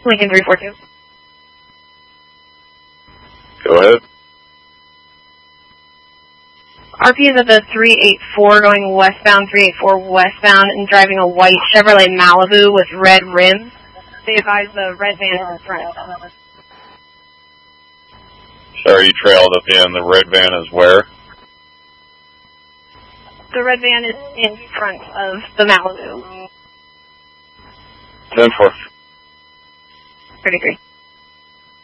Lincoln 342. Go ahead. RP is at the 384 going westbound, 384 westbound, and driving a white Chevrolet Malibu with red rims. They advise the red van in front. Sorry, you trailed at the end. The red van is where? The red van is in front of the Malibu. 10-4. 33.